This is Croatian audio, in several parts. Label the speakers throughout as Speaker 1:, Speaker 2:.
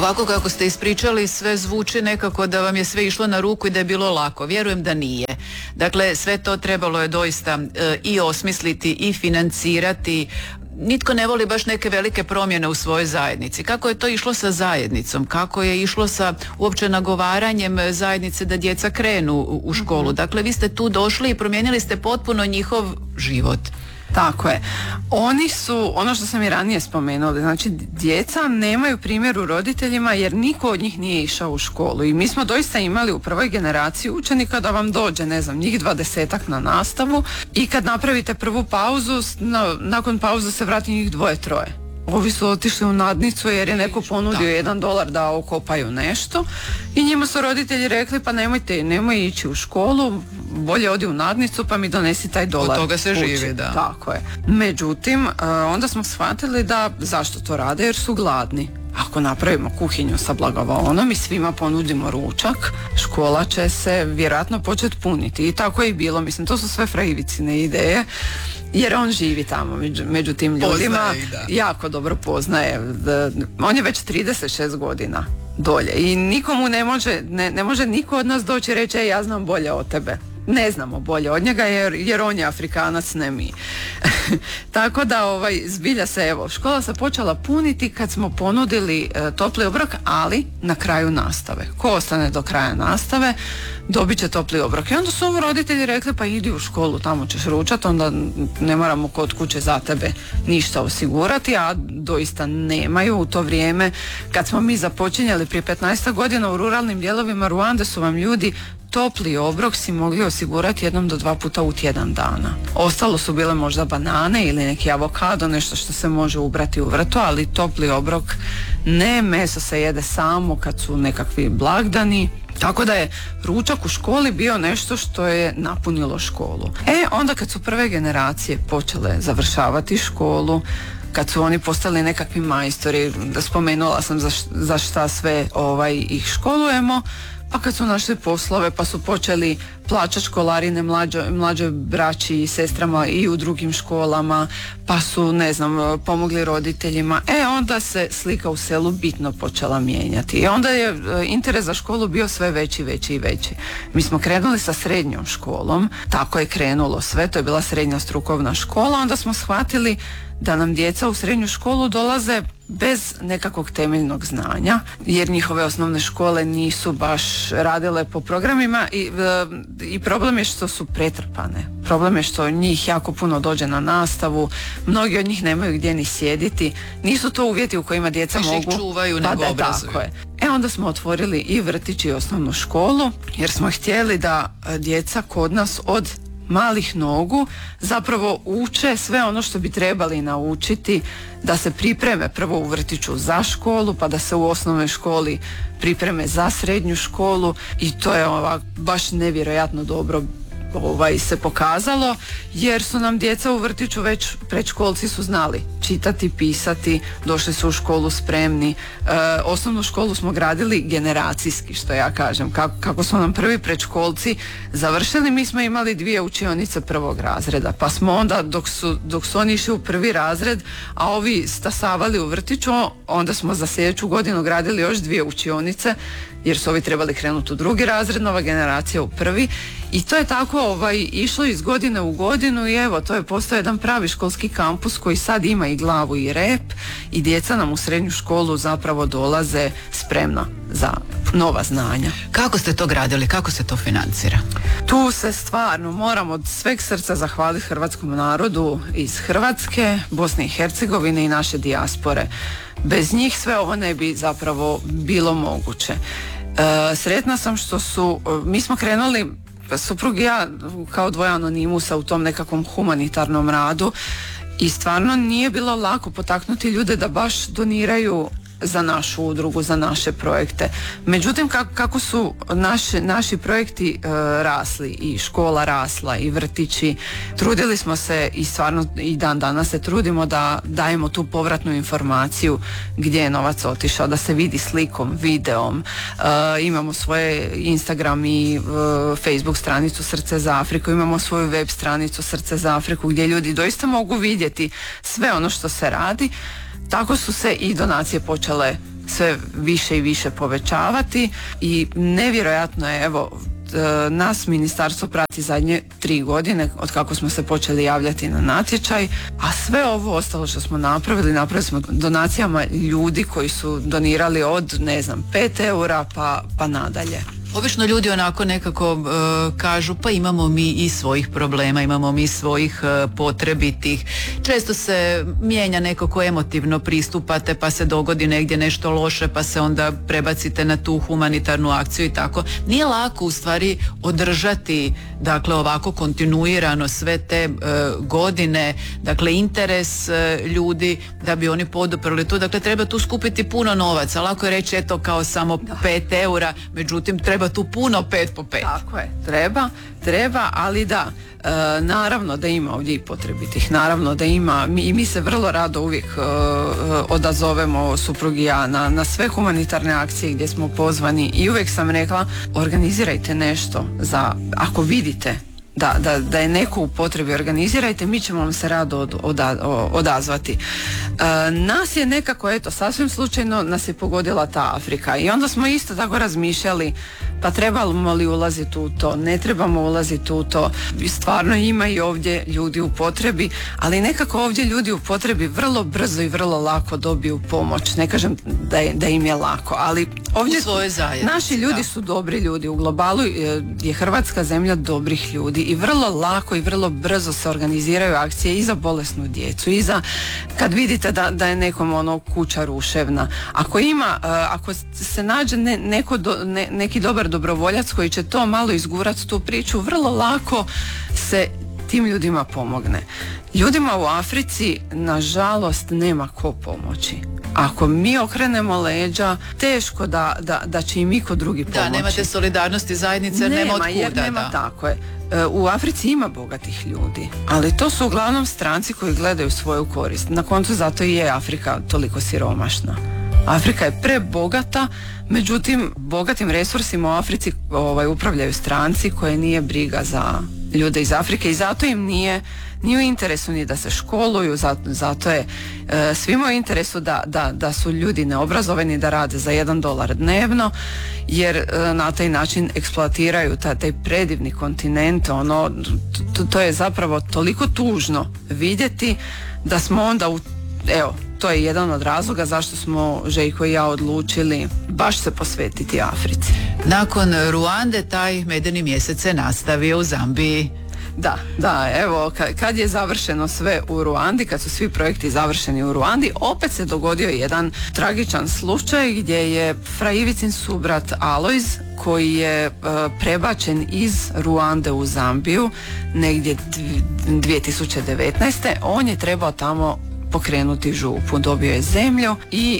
Speaker 1: Ovako kako ste ispričali, sve zvuči nekako da vam je sve išlo na ruku i da je bilo lako. Vjerujem da nije. Dakle, sve to trebalo je doista i osmisliti i financirati. Nitko ne voli baš neke velike promjene u svojoj zajednici. Kako je to išlo sa zajednicom? Kako je išlo sa uopće nagovaranjem zajednice da djeca krenu u školu? Dakle, vi ste tu došli i promijenili ste potpuno njihov život.
Speaker 2: Tako je. Oni su, ono što sam i ranije spomenuli, znači djeca nemaju primjer u roditeljima jer niko od njih nije išao u školu i mi smo doista imali u prvoj generaciji učenika da vam dođe, ne znam, njih 20 na nastavu i kad napravite prvu pauzu, nakon pauze se vrati njih 2-3. Ovi su otišli u nadnicu jer je neko ponudio $1 da okopaju nešto i njima su roditelji rekli pa nemoj ići u školu, bolje odi u nadnicu pa mi donesi taj $1.
Speaker 1: Od toga se živi, da.
Speaker 2: Tako je. Međutim, onda smo shvatili da zašto to rade, jer su gladni. Ako napravimo kuhinju sa blagovoljom i svima ponudimo ručak, škola će se vjerojatno početi puniti. I tako je i bilo. Mislim, to su sve Frejvicine ideje. Jer on živi tamo među tim ljudima, jako dobro poznaje. On je već 36 godina dolje i nikomu ne može niko od nas doći i reći ja znam bolje od tebe. Ne znamo bolje od njega jer on je Afrikanac, ne mi. Tako da zbilja se, škola se počela puniti kad smo ponudili topli obrok, ali na kraju nastave. Ko ostane do kraja nastave, dobit će topli obrok. I onda su roditelji rekli pa idi u školu, tamo ćeš ručati, onda ne moramo kod kuće za tebe ništa osigurati, a doista nemaju. U to vrijeme kad smo mi započinjali prije 15 godina u ruralnim dijelovima Ruande su vam ljudi topli obrok si mogli osigurati 1 do 2 puta u tjedan dana. Ostalo su bile možda banane ili neki avokado, nešto što se može ubrati u vrtu, ali topli obrok ne, meso se jede samo kad su nekakvi blagdani. Tako da je ručak u školi bio nešto što je napunilo školu. Onda kad su prve generacije počele završavati školu, kad su oni postali nekakvi majstori, spomenula sam za šta sve ih školujemo, pa kad su našli poslove pa su počeli plaćati školarine mlađoj braći i sestrama i u drugim školama, pa su, ne znam, pomogli roditeljima. Onda se slika u selu bitno počela mijenjati i onda je interes za školu bio sve veći. Mi smo krenuli sa srednjom školom, tako je krenulo sve, to je bila srednja strukovna škola, onda smo shvatili da nam djeca u srednju školu dolaze bez nekakvog temeljnog znanja, jer njihove osnovne škole nisu baš radile po programima i problem je što su pretrpane. Problem je što njih jako puno dođe na nastavu, mnogi od njih nemaju gdje ni sjediti, nisu to uvjeti u kojima djeca mogu...
Speaker 1: ih čuvaju nego obrazuju.
Speaker 2: Tako je. Onda smo otvorili i vrtić i osnovnu školu, jer smo htjeli da djeca kod nas od malih nogu zapravo uče sve ono što bi trebali naučiti, da se pripreme prvo u vrtiću za školu, pa da se u osnovnoj školi pripreme za srednju školu i to je baš nevjerojatno dobro se pokazalo, jer su nam djeca u vrtiću već predškolci su znali čitati, pisati, došli su u školu spremni. Osnovnu školu smo gradili generacijski, što ja kažem. Kako su nam prvi predškolci završili, mi smo imali 2 učionice prvog razreda, pa smo onda dok su oni išli u prvi razred, a ovi stasavali u vrtiću, onda smo za sljedeću godinu gradili još 2 učionice, jer su ovi trebali krenuti u drugi razred, nova generacija u prvi. I to je tako išlo iz godine u godinu i to je postao jedan pravi školski kampus koji sad ima i glavu i rep i djeca nam u srednju školu zapravo dolaze spremna za nova znanja.
Speaker 1: Kako ste to gradili? Kako se to financira?
Speaker 2: Tu se stvarno moram od sveg srca zahvaliti hrvatskom narodu iz Hrvatske, Bosne i Hercegovine i naše dijaspore. Bez njih sve ovo ne bi zapravo bilo moguće. Sretna sam što mi smo krenuli, suprug i ja, kao 2 anonimusa u tom nekakvom humanitarnom radu i stvarno nije bilo lako potaknuti ljude da baš doniraju za našu udrugu, za naše projekte. Međutim, kako su naši projekti rasli i škola rasla i vrtići, trudili smo se i stvarno i dan danas se trudimo da dajemo tu povratnu informaciju gdje je novac otišao, da se vidi slikom, videom. Imamo svoje Instagram i Facebook stranicu Srce za Afriku, imamo svoju web stranicu Srce za Afriku gdje ljudi doista mogu vidjeti sve ono što se radi. Tako su se i donacije počele sve više i više povećavati i nevjerojatno je, evo, nas ministarstvo prati zadnje 3 godine od kako smo se počeli javljati na natječaj, a sve ovo ostalo što smo napravili smo donacijama ljudi koji su donirali od 5 eura pa nadalje.
Speaker 1: Obično ljudi onako nekako kažu pa imamo mi i svojih problema, imamo mi svojih potrebitih. Često se mijenja nekako emotivno pristupate pa se dogodi negdje nešto loše pa se onda prebacite na tu humanitarnu akciju i tako. Nije lako u stvari održati dakle ovako kontinuirano sve te godine, dakle interes ljudi da bi oni poduprli to. Dakle treba tu skupiti puno novaca. Lako je reći eto kao samo 5 eura, međutim treba tu puno 5 po 5.
Speaker 2: Tako je, treba, ali da, naravno da ima ovdje i potrebitih, naravno da ima, mi se vrlo rado uvijek odazovemo, suprug i ja, na sve humanitarne akcije gdje smo pozvani i uvijek sam rekla, organizirajte nešto za, ako vidite da je neko u potrebi, organizirajte, mi ćemo vam se rado odazvati. Nas je nekako, eto, sasvim slučajno nas je pogodila ta Afrika i onda smo isto tako razmišljali, pa trebamo li ulaziti u to, ne trebamo ulaziti u to. Stvarno ima i ovdje ljudi u potrebi, ali nekako ovdje ljudi u potrebi vrlo brzo i vrlo lako dobiju pomoć. Ne kažem da im je lako, ali ovdje naši ljudi su dobri ljudi. U globalu je Hrvatska zemlja dobrih ljudi i vrlo lako i vrlo brzo se organiziraju akcije i za bolesnu djecu i za kad vidite da je nekom kuća ruševna. Ako se nađe neki dobar dobrovoljac koji će to malo izgurati tu priču, vrlo lako se tim ljudima pomogne. Ljudima u Africi nažalost nema ko pomoći. Ako mi okrenemo leđa, teško da će im iko drugi pomoći.
Speaker 1: Da, nemate solidarnosti zajednice, nema od kuda.
Speaker 2: Nema, tako je. U Africi ima bogatih ljudi, ali to su uglavnom stranci koji gledaju svoju korist. Na koncu zato i je Afrika toliko siromašna. Afrika je prebogata, međutim bogatim resursima u Africi upravljaju stranci koje nije briga za ljude iz Afrike i zato im nije u interesu ni da se školuju, zato je svima u interesu da su ljudi neobrazovani, da rade za $1 dnevno, jer na taj način eksploatiraju taj predivni kontinent. To je zapravo toliko tužno vidjeti da smo onda to je jedan od razloga zašto smo Željko i ja odlučili baš se posvetiti Africi.
Speaker 1: Nakon Ruande taj medeni mjesec se nastavio u Zambiji.
Speaker 2: Da, evo, kad je završeno sve u Ruandi, kad su svi projekti završeni u Ruandi, opet se dogodio jedan tragičan slučaj gdje je fra Ivicin subrat Alojz, koji je prebačen iz Ruande u Zambiju negdje 2019. On je trebao tamo pokrenuti župu, dobio je zemlju i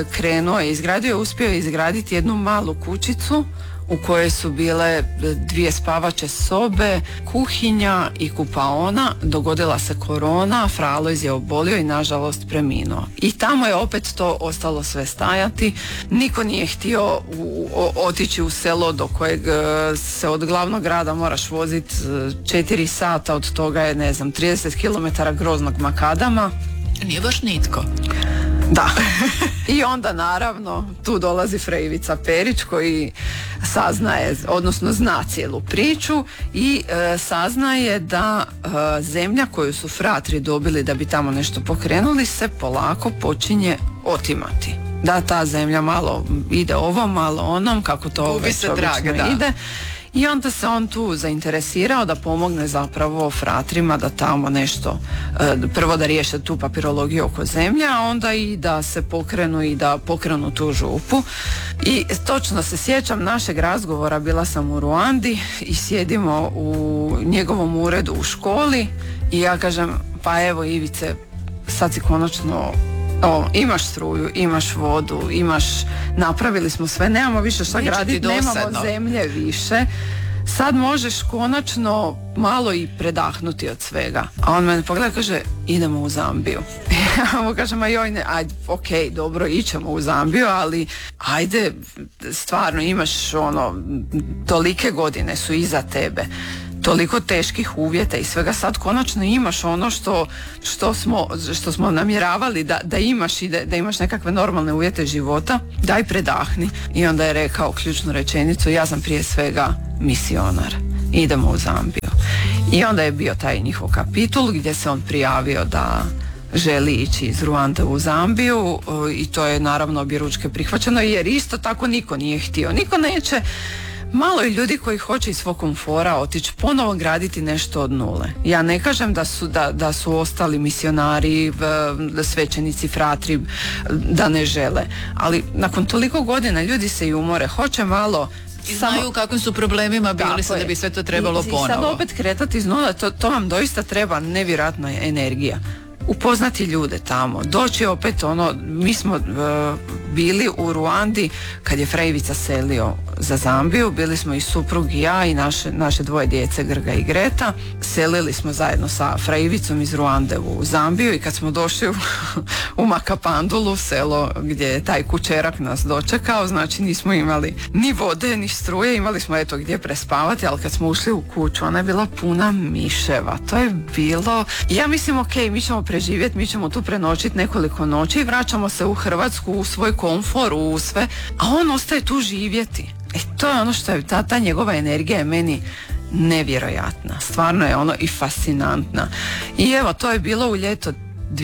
Speaker 2: uspio je izgraditi jednu malu kućicu u kojoj su bile 2 spavače sobe, kuhinja i kupaona. Dogodila se korona, fra Alojz je obolio i nažalost preminuo. I tamo je opet to ostalo sve stajati. Niko nije htio otići u selo do kojeg se od glavnog grada moraš voziti 4 sata, od toga je 30 km groznog makadama.
Speaker 1: Nije baš nitko.
Speaker 2: Da. I onda naravno tu dolazi fra Ivica Perić koji saznaje, odnosno zna cijelu priču i saznaje da zemlja koju su fratri dobili da bi tamo nešto pokrenuli se polako počinje otimati. Da ta zemlja malo ide ovom, malo onom, kako to već obično ide. I onda se on tu zainteresirao da pomogne zapravo fratrima da tamo nešto, prvo da riješe tu papirologiju oko zemlje, a onda i da se pokrenu i da pokrenu tu župu. I točno se sjećam našeg razgovora, bila sam u Ruandi i sjedimo u njegovom uredu u školi i ja kažem, pa evo Ivice, sad si konačno imaš struju, imaš vodu, napravili smo sve, nemamo više šta graditi, nemamo zemlje više, sad možeš konačno malo i predahnuti od svega. A on mene pogleda i kaže, idemo u Zambiju. Ja mu kažem, ajde, dobro, ićemo u Zambiju, ali ajde, stvarno imaš tolike godine su iza tebe. toliko teških uvjeta i svega, sad konačno imaš ono što smo namjeravali da imaš i da imaš nekakve normalne uvjete života, daj predahni. I onda je rekao ključnu rečenicu, ja sam prije svega misionar, idemo u Zambiju. I onda je bio taj njihov kapitul gdje se on prijavio da želi ići iz Ruande u Zambiju i to je naravno objeručke prihvaćeno, jer isto tako niko nije htio. Niko neće, malo je ljudi koji hoće iz svog komfora otići ponovo graditi nešto od nule. Ja ne kažem da su ostali misionari, svećenici, fratri, da ne žele, ali nakon toliko godina ljudi se i umore, hoće malo
Speaker 1: i znaju kakvim su problemima bili, sad da bi sve to trebalo ponovo.
Speaker 2: I sad opet kretati iz nula, to vam doista treba nevjerojatna energija. Upoznati ljude tamo, doći opet mi smo bili u Ruandi kad je Frejvica selio za Zambiju, bili smo i suprug i ja i naše dvoje djece Grga i Greta, selili smo zajedno sa Frejvicom iz Ruande u Zambiju i kad smo došli u Makapandulu, selo gdje je taj kućerak nas dočekao, znači nismo imali ni vode ni struje, imali smo eto gdje prespavati, ali kad smo ušli u kuću ona je bila puna miševa, to je bilo, ja mislim ok, mi ćemo preživjeti, mi ćemo tu prenoćiti nekoliko noći i vraćamo se u Hrvatsku, u svoj komfor, u sve, a on ostaje tu živjeti. To je ono što je, ta njegova energija je meni nevjerojatna, stvarno je i fascinantna. I evo, to je bilo u ljeto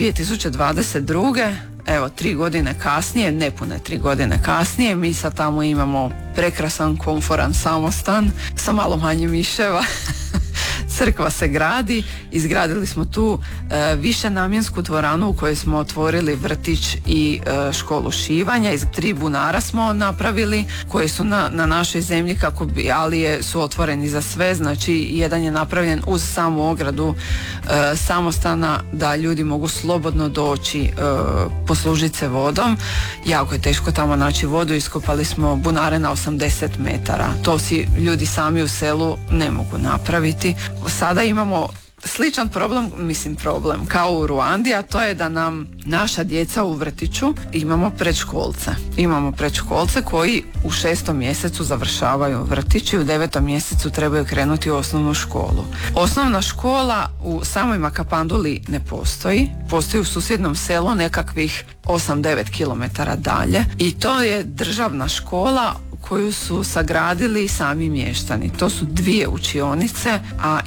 Speaker 2: 2022. Evo, 3 godine kasnije, nepune 3 godine kasnije, mi sad tamo imamo prekrasan, komforan samostan sa malo manje miševa. Crkva se gradi, izgradili smo tu višenamjensku dvoranu u kojoj smo otvorili vrtić i školu šivanja, iz 3 bunara smo napravili koji su na našoj zemlji, ali su otvoreni za sve, znači jedan je napravljen uz samu ogradu samostana da ljudi mogu slobodno doći poslužiti se vodom. Jako je teško tamo naći vodu, iskopali smo bunare na 80 metara, to si ljudi sami u selu ne mogu napraviti. Sada imamo sličan problem kao u Ruandi, a to je da nam naša djeca u vrtiću imamo predškolce koji u 6. mjesecu završavaju vrtić i u 9. mjesecu trebaju krenuti u osnovnu školu. Osnovna škola u samoj Makapanduli ne postoji u susjednom selu nekakvih 8-9 km dalje i to je državna škola koju su sagradili sami mještani. To su 2 učionice, a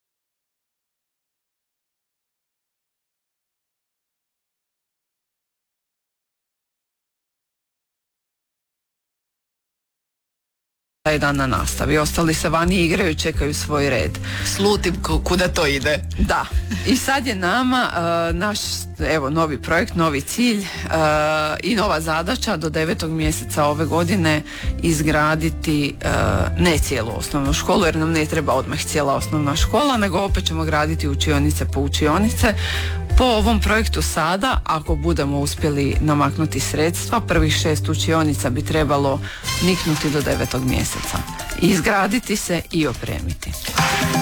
Speaker 2: dan na nastavi. Ostali se vani igraju, čekaju svoj red.
Speaker 1: Slutim kuda to ide.
Speaker 2: Da. I sad je nama naš novi projekt, novi cilj i nova zadaća do 9. mjeseca ove godine izgraditi ne cijelu osnovnu školu, jer nam ne treba odmah cijela osnovna škola, nego opet ćemo graditi učionice po učionice. Po ovom projektu sada, ako budemo uspjeli namaknuti sredstva, prvih 6 učionica bi trebalo niknuti do 9. mjeseca. Izgraditi se i opremiti.